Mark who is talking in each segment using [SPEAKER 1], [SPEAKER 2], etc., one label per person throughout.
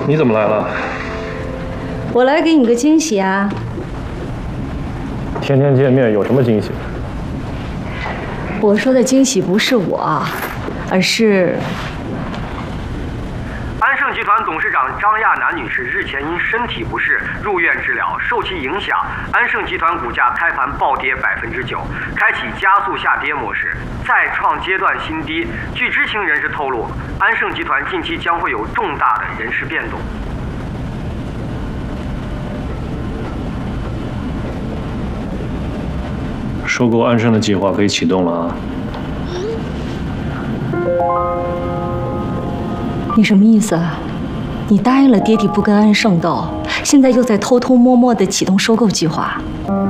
[SPEAKER 1] 你怎么来了？
[SPEAKER 2] 我来给你个惊喜啊！
[SPEAKER 1] 天天见面有什么惊喜？
[SPEAKER 2] 我说的惊喜不是我，而是
[SPEAKER 3] 安盛集团董事长张亚楠女士日前因身体不适入院治疗，受其影响，安盛集团股价开盘暴跌9%，开启加速下跌模式，再创阶段新低。据知情人士透露，安盛集团近期将会有重大的人事变动。
[SPEAKER 1] 收购安盛的计划可以启动了啊！
[SPEAKER 2] 你什么意思啊？你答应了爹地不跟安盛斗，现在又在偷偷摸摸地启动收购计划？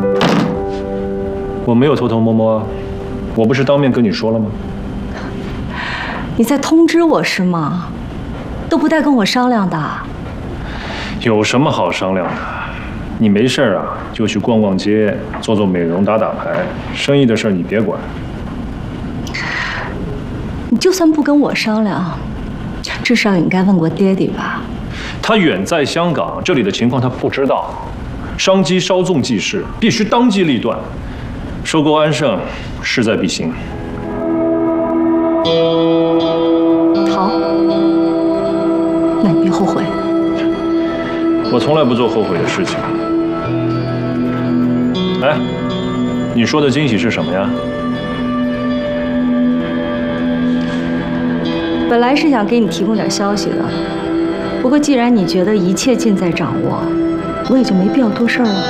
[SPEAKER 1] 我没有偷偷摸摸，我不是当面跟你说了吗？
[SPEAKER 2] 你在通知我是吗？都不带跟我商量的。
[SPEAKER 1] 有什么好商量的？你没事啊，就去逛逛街，做做美容，打打牌，生意的事你别管。
[SPEAKER 2] 你就算不跟我商量，至少你应该问过爹地吧？
[SPEAKER 1] 他远在香港，这里的情况他不知道，商机稍纵即逝，必须当机立断。收购安盛，势在必行。
[SPEAKER 2] 好，那你别后悔。
[SPEAKER 1] 我从来不做后悔的事情。哎，你说的惊喜是什么呀？
[SPEAKER 2] 本来是想给你提供点消息的，不过既然你觉得一切尽在掌握，我也就没必要多事儿了。